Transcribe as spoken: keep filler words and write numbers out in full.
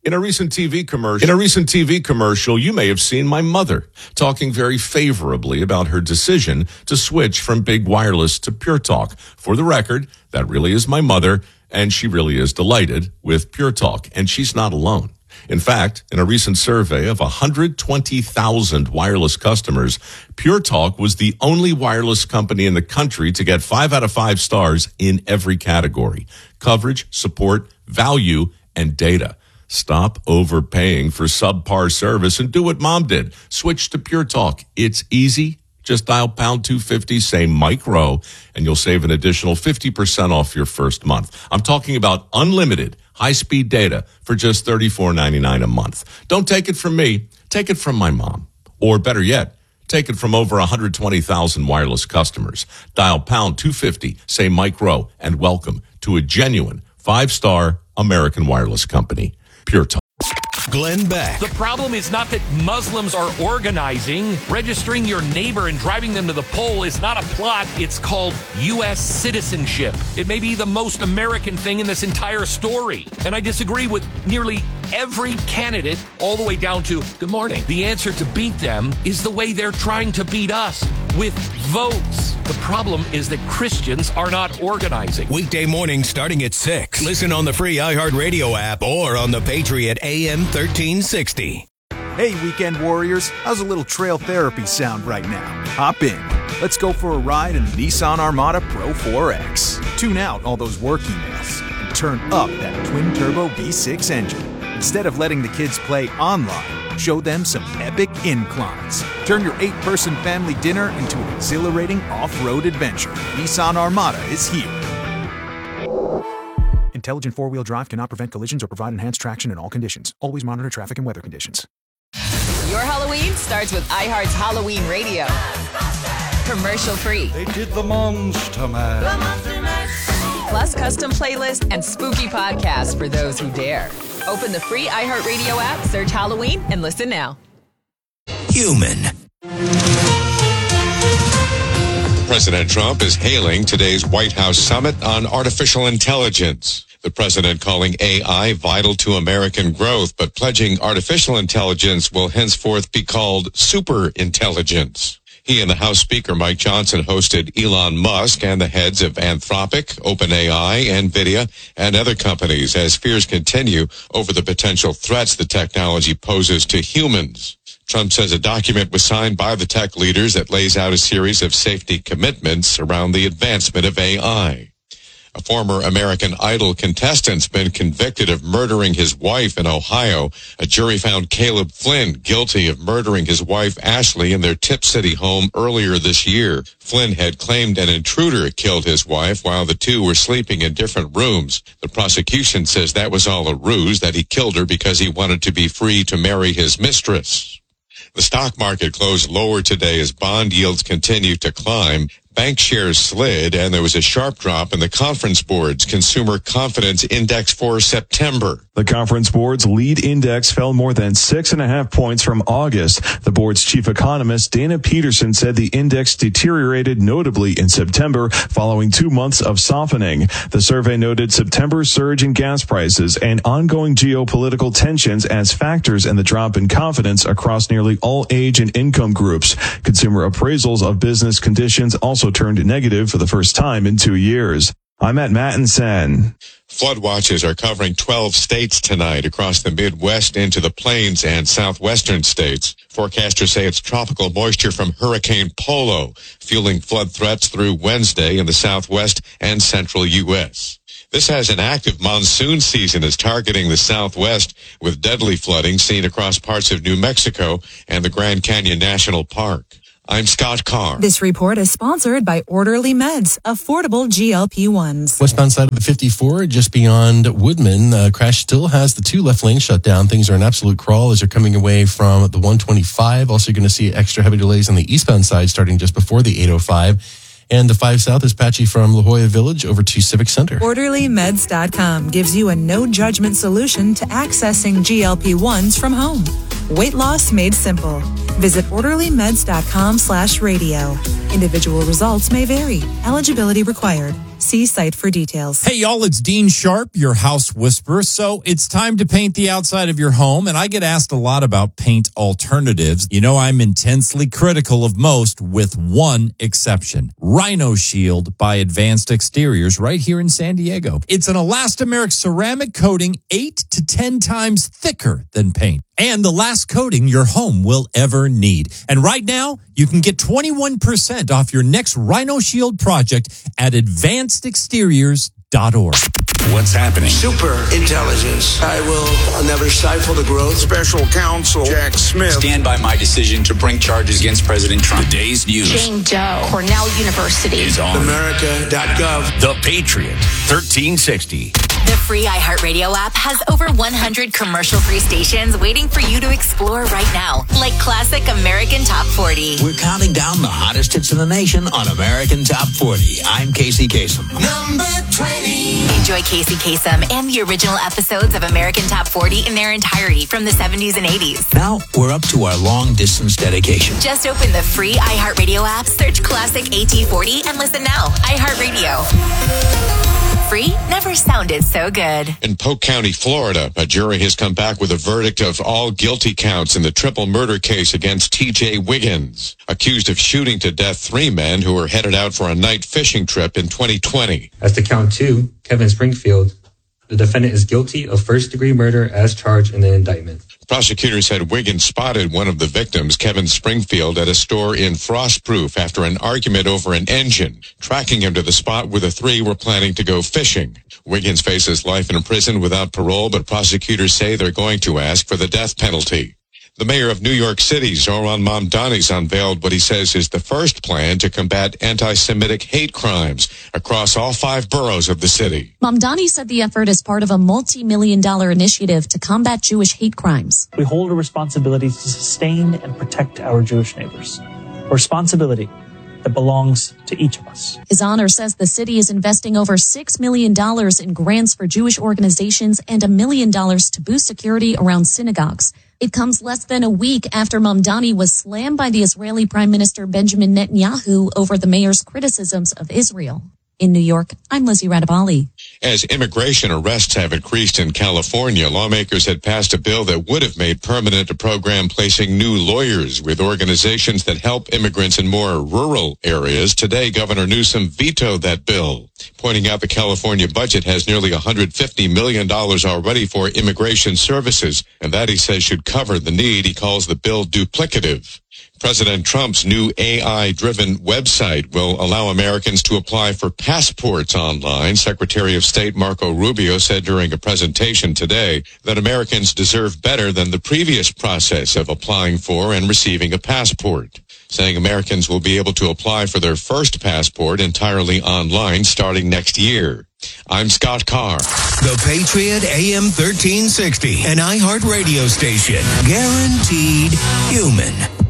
In a recent T V commercial, in a recent T V commercial, you may have seen my mother talking very favorably about her decision to switch from big wireless to Pure Talk. For the record, that really is my mother, and she really is delighted with Pure Talk, and she's not alone. In fact, in a recent survey of one hundred twenty thousand wireless customers, Pure Talk was the only wireless company in the country to get five out of five stars in every category: coverage, support, value, and data. Stop overpaying for subpar service and do what Mom did. Switch to Pure Talk. It's easy. Just dial pound two fifty, say Mike Rowe, and you'll save an additional fifty percent off your first month. I'm talking about unlimited high-speed data for just thirty-four ninety-nine a month. Don't take it from me. Take it from my mom. Or better yet, take it from over one hundred twenty thousand wireless customers. Dial pound two fifty, say Mike Rowe, and welcome to a genuine five-star American wireless company. Pure Talk. Glenn Beck. The problem is not that Muslims are organizing. Registering your neighbor and driving them to the poll is not a plot. It's called U S citizenship. It may be the most American thing in this entire story. And I disagree with nearly every candidate, all the way down to, good morning. The answer to beat them is the way they're trying to beat us, with votes. The problem is that Christians are not organizing. Weekday mornings starting at six. Listen on the free iHeartRadio app or on the Patriot A M thirteen sixty. Hey, weekend warriors. How's a little trail therapy sound right now? Hop in. Let's go for a ride in the Nissan Armada Pro four X. Tune out all those work emails and turn up that twin-turbo V six engine. Instead of letting the kids play online, show them some epic inclines. Turn your eight-person family dinner into an exhilarating off-road adventure. Nissan Armada is here. Intelligent four-wheel drive cannot prevent collisions or provide enhanced traction in all conditions. Always monitor traffic and weather conditions. Your Halloween starts with iHeart's Halloween Radio. Commercial free. They did the Monster Man. The Monster Man. Plus custom playlists and spooky podcasts for those who dare. Open the free iHeartRadio app, search Halloween, and listen now. Human. President Trump is hailing today's White House summit on artificial intelligence. The president calling A I vital to American growth, but pledging artificial intelligence will henceforth be called super intelligence. He and the House Speaker Mike Johnson hosted Elon Musk and the heads of Anthropic, OpenAI, NVIDIA, and other companies as fears continue over the potential threats the technology poses to humans. Trump says a document was signed by the tech leaders that lays out a series of safety commitments around the advancement of A I. A former American Idol contestant's been convicted of murdering his wife in Ohio. A jury found Caleb Flynn guilty of murdering his wife Ashley in their Tip City home earlier this year. Flynn had claimed an intruder killed his wife while the two were sleeping in different rooms. The prosecution says that was all a ruse, that he killed her because he wanted to be free to marry his mistress. The stock market closed lower today as bond yields continue to climb. Bank shares slid, and there was a sharp drop in the Conference Board's Consumer Confidence Index for September. The Conference Board's lead index fell more than six and a half points from August. The board's chief economist, Dana Peterson, said the index deteriorated notably in September following two months of softening. The survey noted September's surge in gas prices and ongoing geopolitical tensions as factors in the drop in confidence across nearly all age and income groups. Consumer appraisals of business conditions also turned negative for the first time in two years. I'm at Mattinson. Flood watches are covering twelve states tonight across the Midwest into the plains and southwestern states. Forecasters say it's tropical moisture from Hurricane Polo, fueling flood threats through Wednesday in the southwest and central U S. This has an active monsoon season is targeting the southwest with deadly flooding seen across parts of New Mexico and the Grand Canyon National Park. I'm Scott Carr. This report is sponsored by Orderly Meds, affordable G L P ones. Westbound side of the fifty-four, just beyond Woodman, uh, crash still has the two left lanes shut down. Things are an absolute crawl as you're coming away from the one twenty-five. Also, you're going to see extra heavy delays on the eastbound side starting just before the eight oh five. And the five South is patchy from La Jolla Village over to Civic Center. Orderly Meds dot com gives you a no-judgment solution to accessing G L P ones from home. Weight loss made simple. Visit Orderly Meds dot com slash radio. Individual results may vary. Eligibility required. See site for details. Hey, y'all, it's Dean Sharp, your house whisperer. So it's time to paint the outside of your home, and I get asked a lot about paint alternatives. You know, I'm intensely critical of most, with one exception. Rhino Shield by Advanced Exteriors right here in San Diego. It's an elastomeric ceramic coating eight to ten times thicker than paint, and the last coating your home will ever need. And right now, you can get twenty-one percent off your next Rhino Shield project at advanced exteriors dot org. What's happening? Super intelligence. I will never stifle the growth. Special counsel Jack Smith. Stand by my decision to bring charges against President Trump. The day's news. Jane Doe, Cornell University. Is on America dot gov. The Patriot, thirteen sixty. The free iHeartRadio app has over one hundred commercial-free stations waiting for you to explore right now, like classic American Top forty. We're counting down the hottest hits in the nation on American Top forty. I'm Casey Kasem. Number twenty. Enjoy Casey Kasem and the original episodes of American Top forty in their entirety from the seventies and eighties. Now we're up to our long-distance dedication. Just open the free iHeartRadio app, search Classic A T forty, and listen now. iHeartRadio. Free never sounded so good. In Polk County, Florida, a jury has come back with a verdict of all guilty counts in the triple murder case against T J Wiggins, accused of shooting to death three men who were headed out for a night fishing trip in twenty twenty. As to count two, Kevin Springfield, the defendant is guilty of first-degree murder as charged in the indictment. Prosecutors said Wiggins spotted one of the victims, Kevin Springfield, at a store in Frostproof after an argument over an engine, tracking him to the spot where the three were planning to go fishing. Wiggins faces life in prison without parole, but prosecutors say they're going to ask for the death penalty. The mayor of New York City, Zohran Mamdani's unveiled what he says is the first plan to combat anti-Semitic hate crimes across all five boroughs of the city. Mamdani said the effort is part of a multi-million dollar initiative to combat Jewish hate crimes. We hold a responsibility to sustain and protect our Jewish neighbors. A responsibility that belongs to each of us. His Honor says the city is investing over six million dollars in grants for Jewish organizations and a million dollars to boost security around synagogues. It comes less than a week after Mamdani was slammed by the Israeli Prime Minister Benjamin Netanyahu over the mayor's criticisms of Israel. In New York, I'm Lizzie Radabali. As immigration arrests have increased in California, lawmakers had passed a bill that would have made permanent a program placing new lawyers with organizations that help immigrants in more rural areas. Today, Governor Newsom vetoed that bill, pointing out the California budget has nearly one hundred fifty million dollars already for immigration services, and that, he says, should cover the need. He calls the bill duplicative. President Trump's new A I-driven website will allow Americans to apply for passports online. Secretary of State Marco Rubio said during a presentation today that Americans deserve better than the previous process of applying for and receiving a passport, saying Americans will be able to apply for their first passport entirely online starting next year. I'm Scott Carr. The Patriot A M thirteen sixty, an iHeart radio station, guaranteed human.